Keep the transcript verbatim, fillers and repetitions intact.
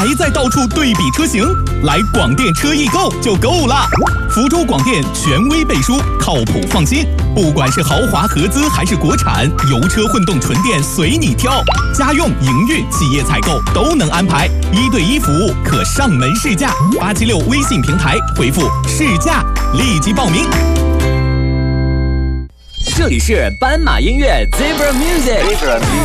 还在到处对比车型？来广电车易购就够了。福州广电权威背书，靠谱放心。不管是豪华合资还是国产，油车混动纯电随你挑，家用、营运、企业采购都能安排，一对一服务，可上门试驾。八七六微信平台回复试驾，立即报名。 这里是斑马音乐 Zebra Music。